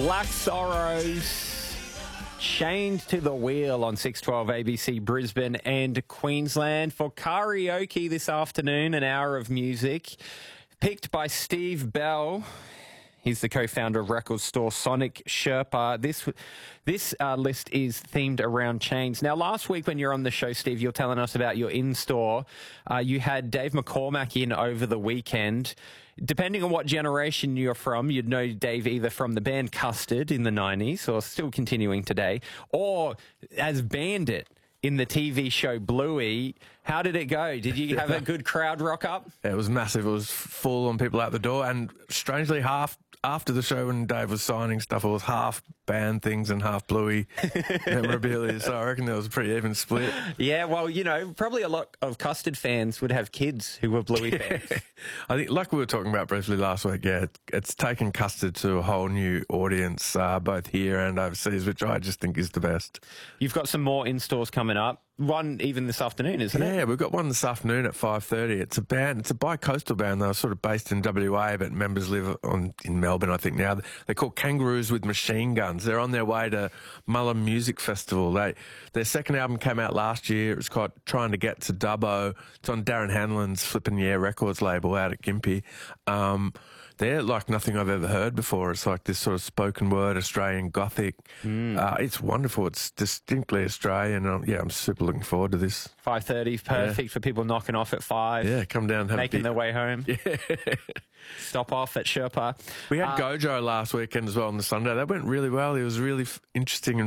Black Sorrows, chained to the wheel on 612 ABC Brisbane and Queensland for karaoke this afternoon, an hour of music, picked by Steve Bell. He's the co-founder of record store Sonic Sherpa. This list is themed around chains. Now, last week when you're on the show, Steve, you're telling us about your in-store. You had Dave McCormack in over the weekend. Depending on what generation you're from, you'd know Dave either from the band Custard in the 90s, or still continuing today, or as Bandit in the TV show Bluey. How did it go? Did you have a good crowd rock up? It was massive. It was full on people out the door, and strangely, half after the show when Dave was signing stuff, it was half band things and half Bluey memorabilia. So I reckon there was a pretty even split. Yeah, well, you know, probably a lot of Custard fans would have kids who were Bluey fans. I think, like we were talking about briefly last week, it's taken Custard to a whole new audience, both here and overseas, which I just think is the best. You've got some more in-stores coming up. One even this afternoon, isn't it? Yeah, we've got one this afternoon at 5:30. It's a band. It's a bi-coastal band. They're sort of based in WA, but members live in Melbourne, I think now. They're called Kangaroos with Machine Guns. They're on their way to Mullum Music Festival. Their second album came out last year. It was called Trying to Get to Dubbo. It's on Darren Hanlon's Flippin' Yeah Records label out at Gympie. They're like nothing I've ever heard before. It's like this sort of spoken word Australian gothic. It's wonderful. It's distinctly Australian. I'm super looking forward to this. 5:30, perfect for people knocking off at 5. Yeah, come down and have making their way home. Yeah. Stop off at Sherpa. We had Gojo last weekend as well on the Sunday. That went really well. It was really interesting and